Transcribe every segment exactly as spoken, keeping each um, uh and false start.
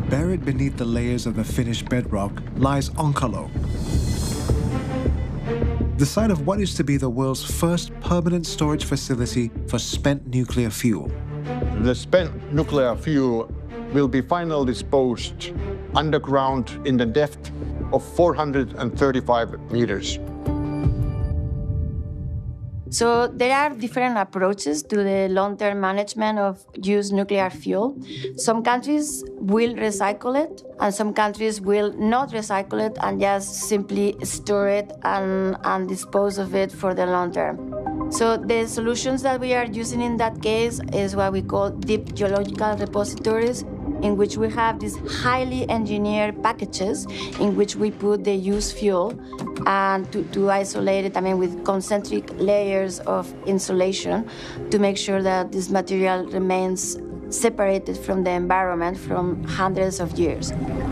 buried beneath the layers of the Finnish bedrock lies Onkalo, the site of what is to be the world's first permanent storage facility for spent nuclear fuel. The spent nuclear fuel will be finally disposed underground in the depth of four hundred thirty-five meters. So there are different approaches to the long-term management of used nuclear fuel. Some countries will recycle it, and some countries will not recycle it and just simply store it and, and dispose of it for the long term. So the solutions that we are using in that case is what we call deep geological repositories, in which we have these highly engineered packages in which we put the used fuel and to, to isolate it, I mean, with concentric layers of insulation to make sure that this material remains separated from the environment from hundreds of years.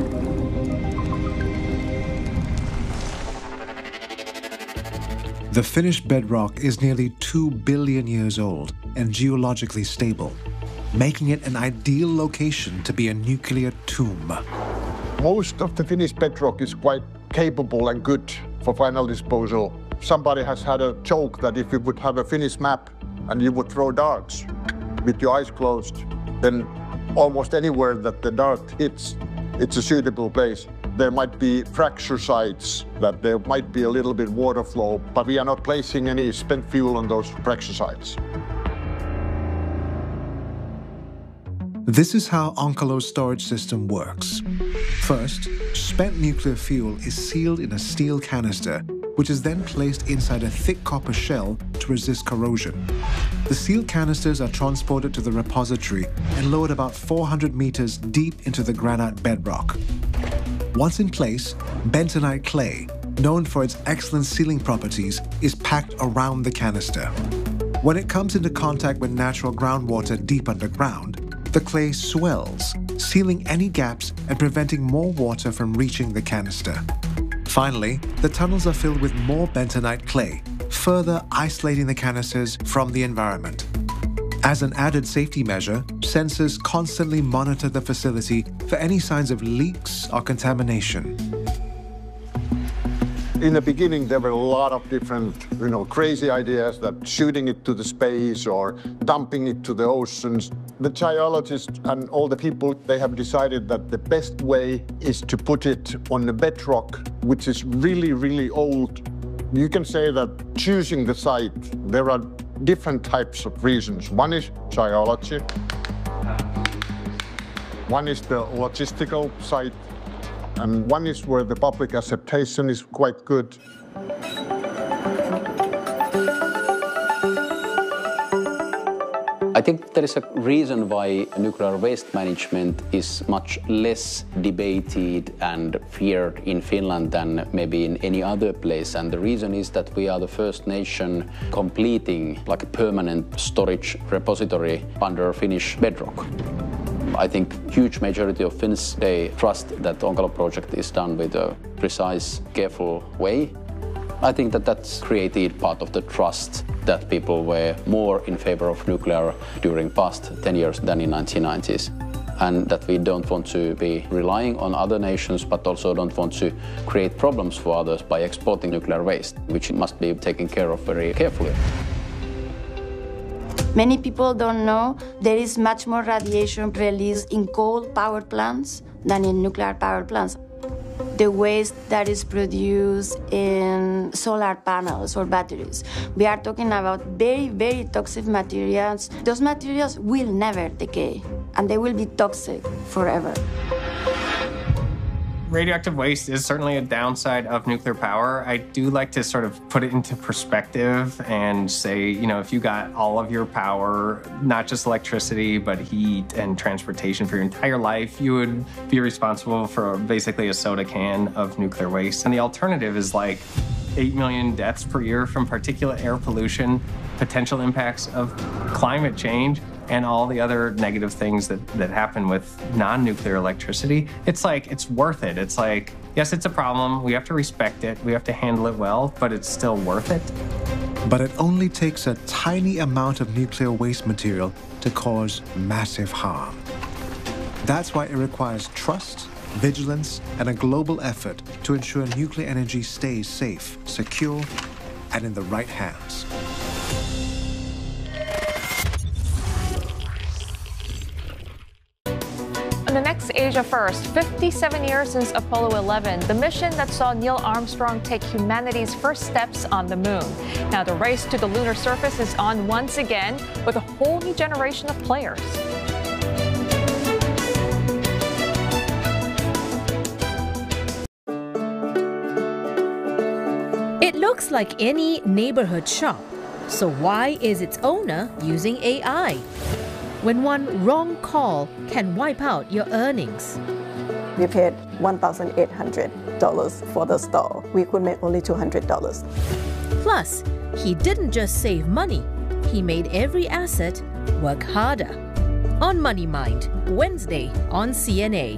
The Finnish bedrock is nearly two billion years old and geologically stable, making it an ideal location to be a nuclear tomb. Most of the Finnish bedrock is quite capable and good for final disposal. Somebody has had a joke that if you would have a Finnish map and you would throw darts with your eyes closed, then almost anywhere that the dart hits, it's a suitable place. There might be fracture sites, that there might be a little bit water flow, but we are not placing any spent fuel on those fracture sites. This is how Onkalo's storage system works. First, spent nuclear fuel is sealed in a steel canister, which is then placed inside a thick copper shell to resist corrosion. The sealed canisters are transported to the repository and lowered about four hundred meters deep into the granite bedrock. Once in place, bentonite clay, known for its excellent sealing properties, is packed around the canister. When it comes into contact with natural groundwater deep underground, the clay swells, sealing any gaps and preventing more water from reaching the canister. Finally, the tunnels are filled with more bentonite clay, further isolating the canisters from the environment. As an added safety measure, sensors constantly monitor the facility for any signs of leaks or contamination. In the beginning, there were a lot of different, you know, crazy ideas that shooting it to the space or dumping it to the oceans. The geologists and all the people, they have decided that the best way is to put it on the bedrock, which is really, really old. You can say that choosing the site, there are different types of reasons. One is geology. One is the logistical side. And one is where the public acceptation is quite good. I think there is a reason why nuclear waste management is much less debated and feared in Finland than maybe in any other place. And the reason is that we are the first nation completing like a permanent storage repository under Finnish bedrock. I think huge majority of Finns, they trust that the Onkalo project is done with a precise, careful way. I think that that's created part of the trust that people were more in favor of nuclear during past ten years than in nineteen nineties. And that we don't want to be relying on other nations, but also don't want to create problems for others by exporting nuclear waste, which must be taken care of very carefully. Many people don't know there is much more radiation released in coal power plants than in nuclear power plants. The waste that is produced in solar panels or batteries. We are talking about very, very toxic materials. Those materials will never decay, and they will be toxic forever. Radioactive waste is certainly a downside of nuclear power. I do like to sort of put it into perspective and say, you know, if you got all of your power, not just electricity, but heat and transportation for your entire life, you would be responsible for basically a soda can of nuclear waste. And the alternative is like eight million deaths per year from particulate air pollution, potential impacts of climate change, and all the other negative things that, that happen with non-nuclear electricity. It's like, it's worth it. It's like, yes, it's a problem. We have to respect it. We have to handle it well, but it's still worth it. But it only takes a tiny amount of nuclear waste material to cause massive harm. That's why it requires trust, vigilance, and a global effort to ensure nuclear energy stays safe, secure, and in the right hands. On the next Asia First, fifty-seven years since Apollo eleven, the mission that saw Neil Armstrong take humanity's first steps on the moon. Now the race to the lunar surface is on once again with a whole new generation of players. It looks like any neighborhood shop. So why is its owner using A I? When one wrong call can wipe out your earnings. We paid one thousand eight hundred dollars for the store. We could make only two hundred dollars. Plus, he didn't just save money, he made every asset work harder. On Money Mind, Wednesday on C N A.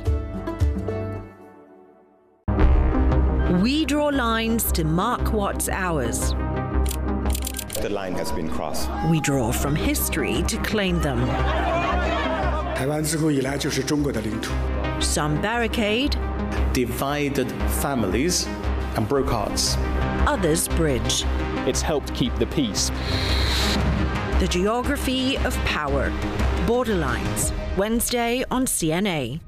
We draw lines to mark what's ours. The line has been crossed. We draw from history to claim them. Some barricade, divided families, and broke hearts. Others bridge. It's helped keep the peace. The geography of power. Borderlines. Wednesday on C N A.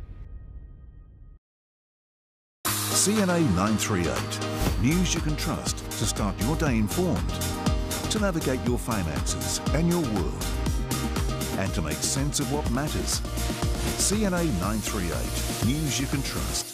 C N A nine thirty-eight. News you can trust to start your day informed, to navigate your finances and your world, and to make sense of what matters. C N A nine thirty-eight. News you can trust.